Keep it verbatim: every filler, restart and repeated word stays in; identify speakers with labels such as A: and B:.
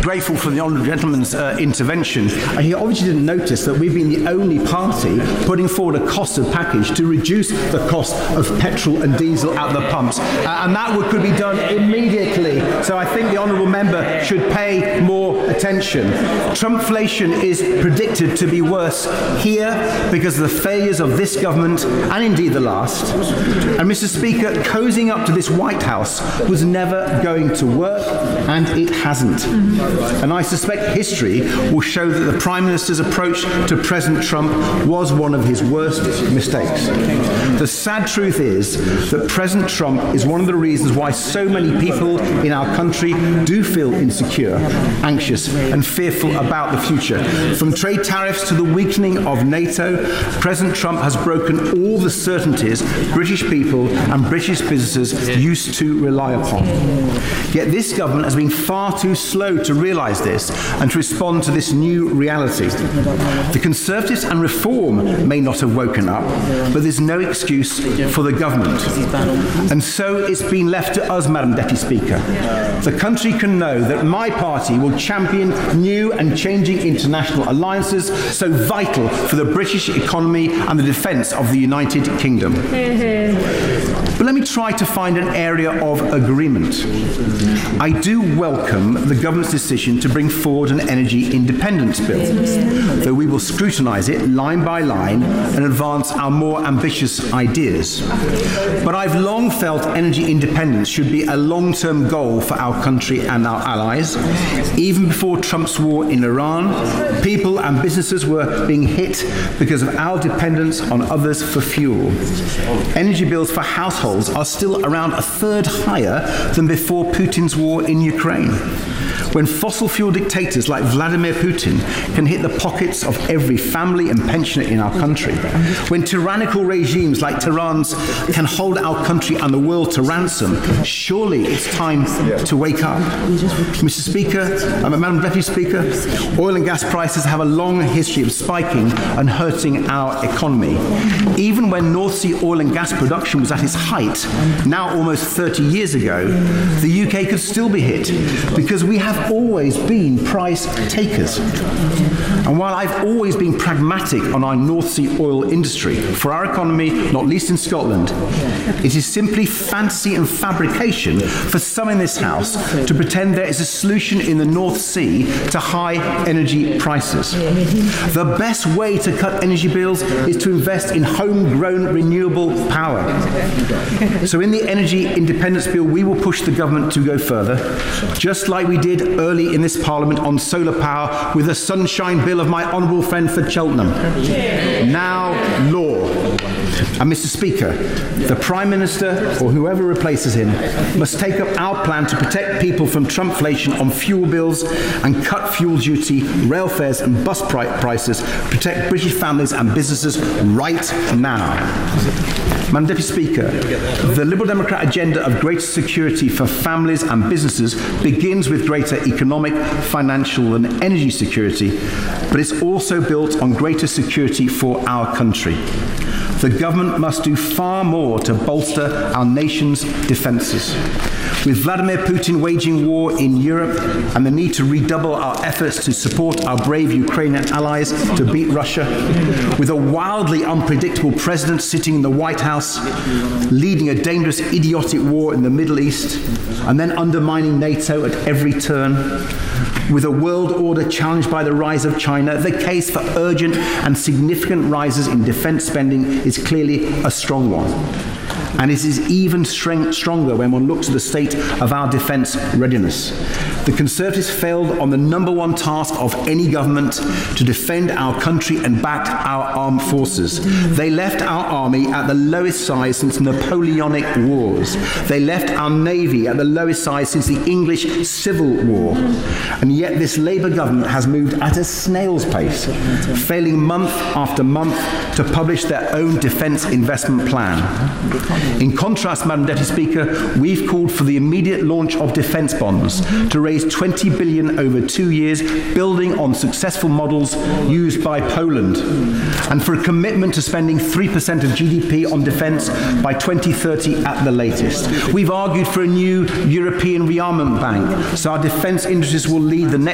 A: grateful for the honourable gentleman's uh, intervention. Uh, he obviously didn't notice that we've been the only party putting forward a costed package to reduce the cost of petrol and diesel at the pumps. Uh, and that would, could be done immediately. So I think the honourable member should pay more attention. Trumpflation is predicted to be worse here because of the failures of this government and indeed the last. And Mister Speaker, cozying up to this White House was never going to work, and it hasn't. And I suspect history will show that the Prime Minister's approach to President Trump was one of his worst mistakes. The sad truth is that President Trump is one of the reasons why so many people in our country do feel insecure, anxious, and fearful about the future. From trade tariffs to the weakening of NATO, President Trump has broken all the certainties British people and British businesses used to rely upon. Yet this government has been far too slow to realise this and to respond to this new reality. The Conservatives and Reform may not have woken up, but there's no excuse for the government. And so it's been left to us, Madam Deputy Speaker. The country can know that my party will champion new and changing international alliances so vital for the British economy and the defence of the United Kingdom. But let me try to find an area of agreement. I do welcome the government's decision to bring forward an energy independence bill, though we will scrutinise it line by line and advance our more ambitious ideas. But I've long felt energy independence should be a long-term goal for our country and our allies. Even before Trump's war in Iran, people and businesses were being hit because of our dependence on others for fuel. Energy bills for households are still around a third higher than before Putin's war in Ukraine. When fossil fuel dictators like Vladimir Putin can hit the pockets of every family and pensioner in our country, when tyrannical regimes like Tehran's can hold our country and the world to ransom, surely it's time to wake up. Mister Speaker, uh, Madam Deputy Speaker, oil and gas prices have a long history of spiking and hurting our economy. Even when North Sea oil and gas production was at its height, now almost thirty years ago, the U K could still be hit because we have always been price takers. And while I've always been pragmatic on our North Sea oil industry, for our economy, not least in Scotland, it is simply fantasy and fabrication for some in this House to pretend there is a solution in the North Sea to high energy prices. The best way to cut energy bills is to invest in homegrown renewable power. So in the Energy Independence Bill, we will push the government to go further, just like we did early in this Parliament on solar power with the Sunshine Bill of my honourable friend for Cheltenham. Now law. And Mister Speaker, the Prime Minister or whoever replaces him must take up our plan to protect people from Trumpflation on fuel bills and cut fuel duty, rail fares and bus prices, protect British families and businesses right now. Madam Deputy Speaker, the Liberal Democrat agenda of greater security for families and businesses begins with greater economic, financial and energy security, but it's also built on greater security for our country. The government must do far more to bolster our nation's defences. With Vladimir Putin waging war in Europe and the need to redouble our efforts to support our brave Ukrainian allies to beat Russia, with a wildly unpredictable president sitting in the White House, leading a dangerous, idiotic war in the Middle East, and then undermining NATO at every turn, with a world order challenged by the rise of China, the case for urgent and significant rises in defence spending is clearly a strong one. And it is even streng- stronger when one looks at the state of our defence readiness. The Conservatives failed on the number one task of any government to defend our country and back our armed forces. They left our army at the lowest size since Napoleonic wars. They left our navy at the lowest size since the English Civil War. And yet this Labour government has moved at a snail's pace, failing month after month to publish their own defence investment plan. In contrast, Madam Deputy Speaker, we've called for the immediate launch of defence bonds to raise twenty billion dollars over two years, building on successful models used by Poland, and for a commitment to spending three percent of G D P on defence by twenty thirty at the latest. We've argued for a new European rearmament bank, so our defence industries will lead the next